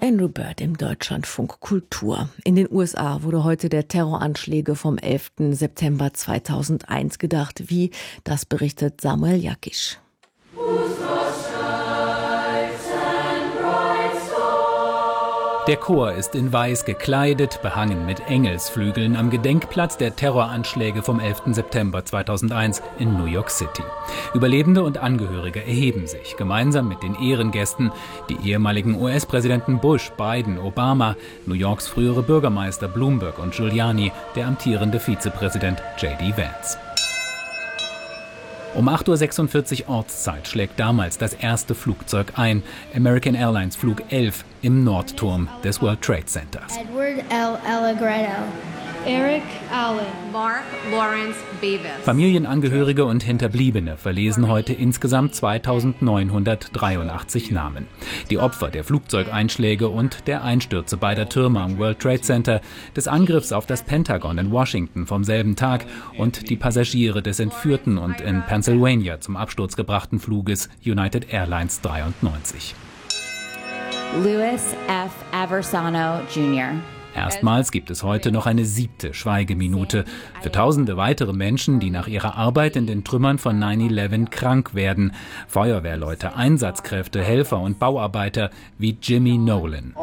Andrew Bird im Deutschlandfunk Kultur. In den USA wurde heute der Terroranschläge vom 11. September 2001 gedacht. Wie? Das berichtet Samuel Jakisch. Der Chor ist in Weiß gekleidet, behangen mit Engelsflügeln am Gedenkplatz der Terroranschläge vom 11. September 2001 in New York City. Überlebende und Angehörige erheben sich, gemeinsam mit den Ehrengästen, die ehemaligen US-Präsidenten Bush, Biden, Obama, New Yorks frühere Bürgermeister Bloomberg und Giuliani, der amtierende Vizepräsident J.D. Vance. Um 8:46 Uhr Ortszeit schlägt damals das erste Flugzeug ein, American Airlines Flug 11 im Nordturm des World Trade Centers. Edward L. Allegretto. Eric Allen. Mark Lawrence Beavis. Familienangehörige und Hinterbliebene verlesen heute insgesamt 2983 Namen. Die Opfer der Flugzeugeinschläge und der Einstürze beider Türme am World Trade Center, des Angriffs auf das Pentagon in Washington vom selben Tag und die Passagiere des entführten und in Pennsylvania zum Absturz gebrachten Fluges United Airlines 93. Louis F. Aversano Jr. Erstmals gibt es heute noch eine 7. Schweigeminute für tausende weitere Menschen, die nach ihrer Arbeit in den Trümmern von 9/11 krank werden. Feuerwehrleute, Einsatzkräfte, Helfer und Bauarbeiter wie Jimmy Nolan.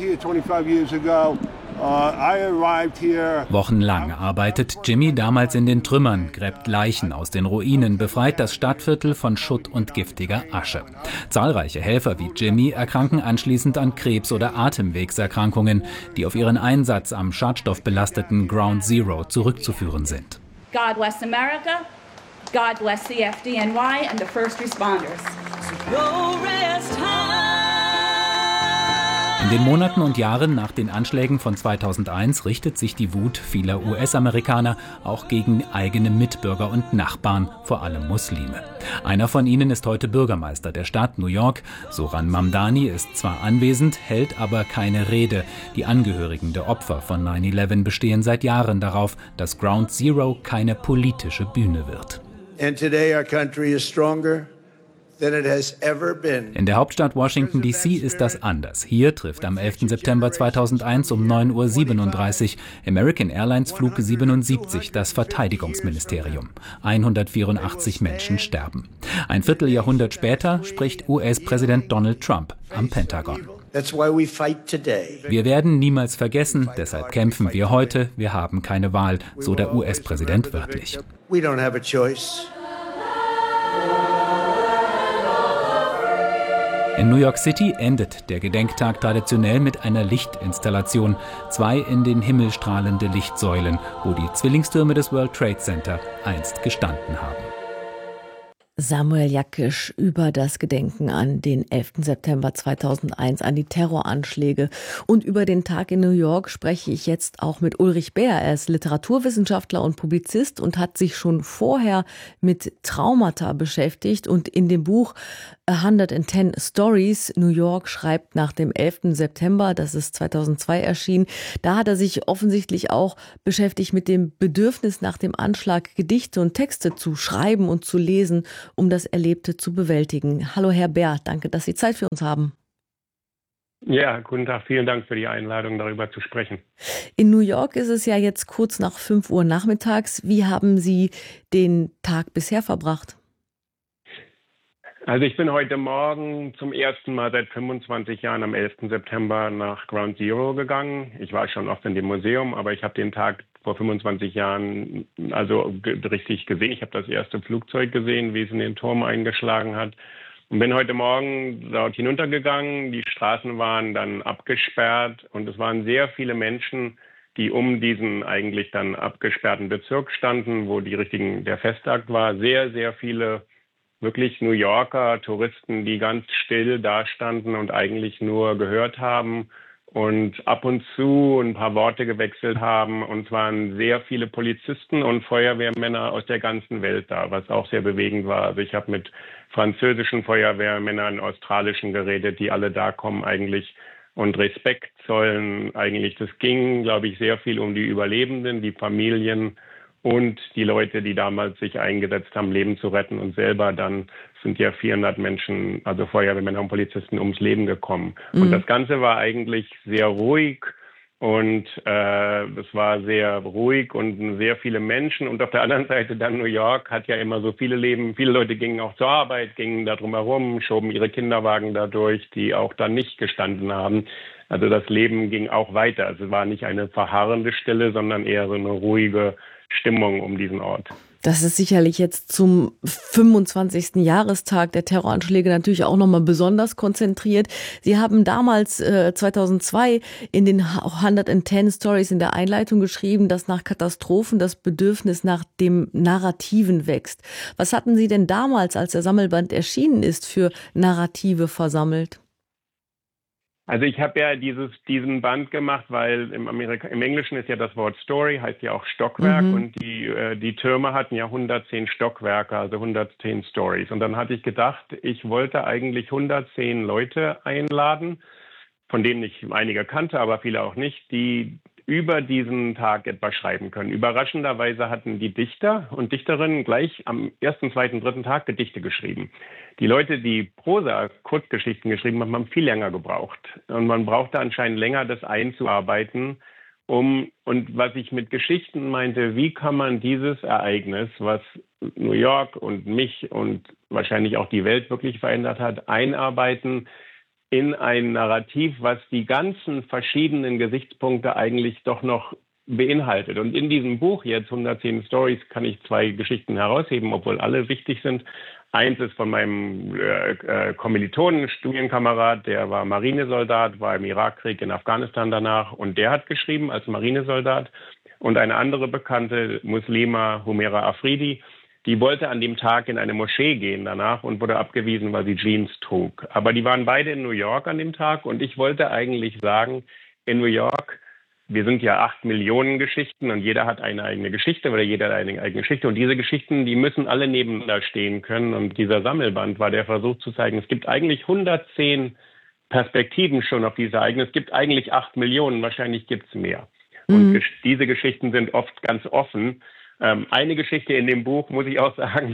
Wochenlang arbeitet Jimmy damals in den Trümmern, gräbt Leichen aus den Ruinen, befreit das Stadtviertel von Schutt und giftiger Asche. Zahlreiche Helfer wie Jimmy erkranken anschließend an Krebs- oder Atemwegserkrankungen, die auf ihren Einsatz am schadstoffbelasteten Ground Zero zurückzuführen sind. God bless America, God bless the FDNY and the first responders. In den Monaten und Jahren nach den Anschlägen von 2001 richtet sich die Wut vieler US-Amerikaner auch gegen eigene Mitbürger und Nachbarn, vor allem Muslime. Einer von ihnen ist heute Bürgermeister der Stadt New York. Zohran Mamdani ist zwar anwesend, hält aber keine Rede. Die Angehörigen der Opfer von 9/11 bestehen seit Jahren darauf, dass Ground Zero keine politische Bühne wird. And today our country is stronger than it has ever been. In der Hauptstadt Washington D.C. ist das anders. Hier trifft am 11. September 2001 um 9:37 Uhr American Airlines Flug 77 das Verteidigungsministerium. 184 Menschen sterben. Ein Vierteljahrhundert später spricht US-Präsident Donald Trump am Pentagon. Wir werden niemals vergessen, deshalb kämpfen wir heute. Wir haben keine Wahl, so der US-Präsident wörtlich. We don't have a choice. In New York City endet der Gedenktag traditionell mit einer Lichtinstallation. 2 in den Himmel strahlende Lichtsäulen, wo die Zwillingstürme des World Trade Center einst gestanden haben. Samuel Jakisch über das Gedenken an den 11. September 2001, an die Terroranschläge. Und über den Tag in New York spreche ich jetzt auch mit Ulrich Beer. Er ist Literaturwissenschaftler und Publizist und hat sich schon vorher mit Traumata beschäftigt. Und in dem Buch 110 Stories, New York schreibt nach dem 11. September, das ist 2002 erschienen, da hat er sich offensichtlich auch beschäftigt mit dem Bedürfnis nach dem Anschlag, Gedichte und Texte zu schreiben und zu lesen, um das Erlebte zu bewältigen. Hallo Herr Beer, danke, dass Sie Zeit für uns haben. Ja, guten Tag, vielen Dank für die Einladung, darüber zu sprechen. In New York ist es ja jetzt kurz nach 5 Uhr nachmittags. Wie haben Sie den Tag bisher verbracht? Also ich bin heute Morgen zum ersten Mal seit 25 Jahren am 11. September nach Ground Zero gegangen. Ich war schon oft in dem Museum, aber ich habe den Tag vor 25 Jahren richtig gesehen. Ich habe das erste Flugzeug gesehen, wie es in den Turm eingeschlagen hat. Und bin heute Morgen dort hinuntergegangen. Die Straßen waren dann abgesperrt und es waren sehr viele Menschen, die um diesen eigentlich dann abgesperrten Bezirk standen, wo der Festakt war. Sehr, sehr viele wirklich New Yorker Touristen, die ganz still dastanden und eigentlich nur gehört haben und ab und zu ein paar Worte gewechselt haben. Und es waren sehr viele Polizisten und Feuerwehrmänner aus der ganzen Welt da, was auch sehr bewegend war. Also ich habe mit französischen Feuerwehrmännern, australischen geredet, die alle da kommen eigentlich und Respekt zollen. Eigentlich, das ging, glaube ich, sehr viel um die Überlebenden, die Familien und die Leute, die damals sich eingesetzt haben, Leben zu retten. Und selber dann sind ja 400 Menschen, also Feuerwehrmänner und Polizisten, ums Leben gekommen. Und das Ganze war eigentlich sehr ruhig. Und es war sehr ruhig und sehr viele Menschen. Und auf der anderen Seite dann New York hat ja immer so viele Leben. Viele Leute gingen auch zur Arbeit, gingen da drum herum, schoben ihre Kinderwagen dadurch, die auch dann nicht gestanden haben. Also das Leben ging auch weiter. Also es war nicht eine verharrende Stille, sondern eher so eine ruhige Stimmung um diesen Ort. Das ist sicherlich jetzt zum 25. Jahrestag der Terroranschläge natürlich auch nochmal besonders konzentriert. Sie haben damals 2002 in den 110 Stories in der Einleitung geschrieben, dass nach Katastrophen das Bedürfnis nach dem Narrativen wächst. Was hatten Sie denn damals, als der Sammelband erschienen ist, für Narrative versammelt? Also ich habe ja diesen Band gemacht, weil im Englischen ist ja das Wort Story, heißt ja auch Stockwerk, und die Türme hatten ja 110 Stockwerke, also 110 Stories. Und dann hatte ich gedacht, ich wollte eigentlich 110 Leute einladen, von denen ich einige kannte, aber viele auch nicht, die über diesen Tag etwas schreiben können. Überraschenderweise hatten die Dichter und Dichterinnen gleich am ersten, zweiten, dritten Tag Gedichte geschrieben. Die Leute, die Prosa, Kurzgeschichten geschrieben haben, haben viel länger gebraucht. Und man brauchte anscheinend länger, das einzuarbeiten. Und was ich mit Geschichten meinte, wie kann man dieses Ereignis, was New York und mich und wahrscheinlich auch die Welt wirklich verändert hat, einarbeiten in ein Narrativ, was die ganzen verschiedenen Gesichtspunkte eigentlich doch noch beinhaltet. Und in diesem Buch jetzt 110 Stories kann ich 2 Geschichten herausheben, obwohl alle wichtig sind. Eins ist von meinem Kommilitonen, Studienkamerad, der war Marinesoldat, war im Irakkrieg in Afghanistan danach, und der hat geschrieben als Marinesoldat. Und eine andere bekannte Muslima, Humaira Afridi, die wollte an dem Tag in eine Moschee gehen danach und wurde abgewiesen, weil sie Jeans trug. Aber die waren beide in New York an dem Tag, und ich wollte eigentlich sagen, in New York, wir sind ja 8 Millionen Geschichten und jeder hat eine eigene Geschichte oder jeder hat eine eigene Geschichte. Und diese Geschichten, die müssen alle nebeneinander stehen können. Und dieser Sammelband war der Versuch zu zeigen, es gibt eigentlich 110 Perspektiven schon auf dieses Ereignis. Es gibt eigentlich 8 Millionen, wahrscheinlich gibt es mehr. Und diese Geschichten sind oft ganz offen. Eine Geschichte in dem Buch, muss ich auch sagen,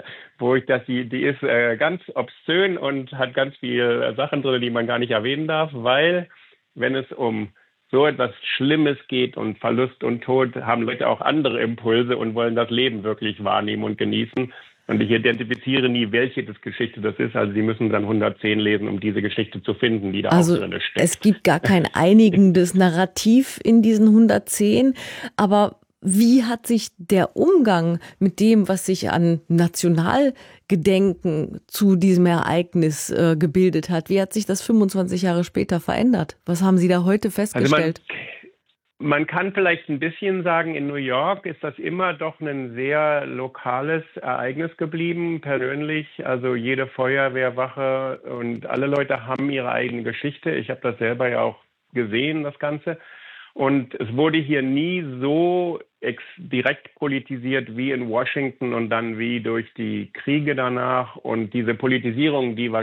die ist ganz obszön und hat ganz viele Sachen drin, die man gar nicht erwähnen darf, weil wenn es um so etwas Schlimmes geht und Verlust und Tod, haben Leute auch andere Impulse und wollen das Leben wirklich wahrnehmen und genießen. Und ich identifiziere nie, welche Geschichte das ist. Also Sie müssen dann 110 lesen, um diese Geschichte zu finden, die da auch drin steckt. Es gibt gar kein einigendes Narrativ in diesen 110, aber wie hat sich der Umgang mit dem, was sich an Nationalgedenken zu diesem Ereignis gebildet hat, wie hat sich das 25 Jahre später verändert? Was haben Sie da heute festgestellt? Also man kann vielleicht ein bisschen sagen, in New York ist das immer doch ein sehr lokales Ereignis geblieben, persönlich. Also jede Feuerwehrwache und alle Leute haben ihre eigene Geschichte. Ich habe das selber ja auch gesehen, das Ganze. Und es wurde hier nie so direkt politisiert wie in Washington und dann wie durch die Kriege danach. Und diese Politisierung, die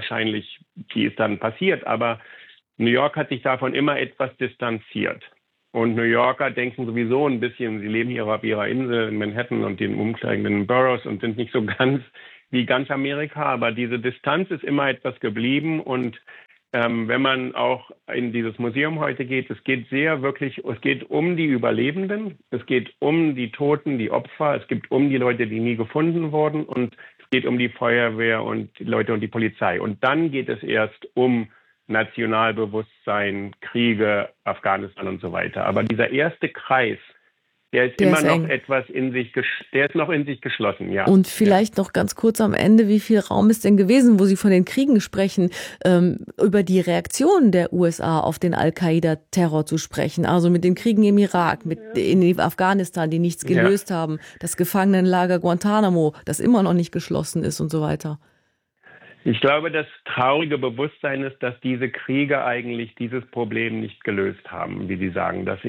ist dann passiert. Aber New York hat sich davon immer etwas distanziert. Und New Yorker denken sowieso ein bisschen, sie leben hier auf ihrer Insel in Manhattan und den umkleidenden Boroughs und sind nicht so ganz wie ganz Amerika. Aber diese Distanz ist immer etwas geblieben. Und wenn man auch in dieses Museum heute geht, es geht um die Überlebenden, es geht um die Toten, die Opfer, es geht um die Leute, die nie gefunden wurden, und es geht um die Feuerwehr und die Leute und die Polizei. Und dann geht es erst um Nationalbewusstsein, Kriege, Afghanistan und so weiter. Aber dieser erste Kreis, der ist noch in sich geschlossen, ja. Und vielleicht noch ganz kurz am Ende, wie viel Raum ist denn gewesen, wo Sie von den Kriegen sprechen, über die Reaktion der USA auf den Al-Qaida-Terror zu sprechen? Also mit den Kriegen im Irak, in Afghanistan, die nichts gelöst haben, das Gefangenenlager Guantanamo, das immer noch nicht geschlossen ist und so weiter. Ich glaube, das traurige Bewusstsein ist, dass diese Kriege eigentlich dieses Problem nicht gelöst haben, wie Sie sagen, dass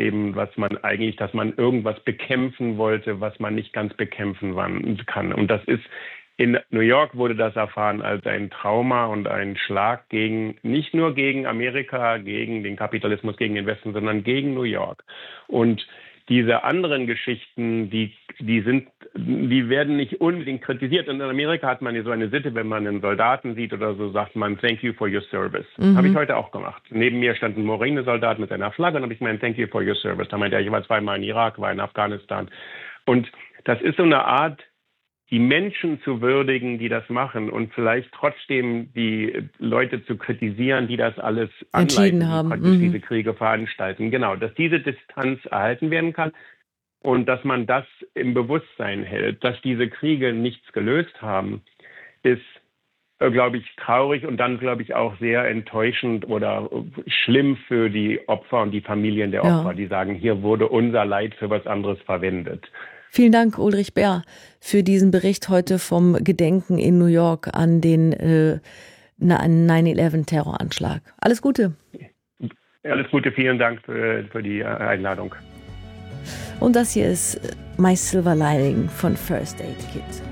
man irgendwas bekämpfen wollte, was man nicht ganz bekämpfen kann. Und das ist, in New York wurde das erfahren als ein Trauma und ein Schlag nicht nur gegen Amerika, gegen den Kapitalismus, gegen den Westen, sondern gegen New York. Und diese anderen Geschichten, die werden nicht unbedingt kritisiert. Und in Amerika hat man ja so eine Sitte, wenn man einen Soldaten sieht oder so, sagt man, thank you for your service. Habe ich heute auch gemacht. Neben mir stand ein Marinesoldat mit seiner Flagge und habe ich gemeint, thank you for your service. Da meinte er, ich war zweimal in Irak, war in Afghanistan. Und das ist so eine Art, die Menschen zu würdigen, die das machen und vielleicht trotzdem die Leute zu kritisieren, die das alles entschieden anleiten, haben, praktisch diese Kriege veranstalten. Genau, dass diese Distanz erhalten werden kann und dass man das im Bewusstsein hält, dass diese Kriege nichts gelöst haben, ist, glaube ich, traurig und dann, glaube ich, auch sehr enttäuschend oder schlimm für die Opfer und die Familien der Opfer, die sagen, hier wurde unser Leid für was anderes verwendet. Vielen Dank, Ulrich Behr, für diesen Bericht heute vom Gedenken in New York an den 9/11-Terroranschlag. Alles Gute. Alles Gute, vielen Dank für die Einladung. Und das hier ist My Silver Lining von First Aid Kit.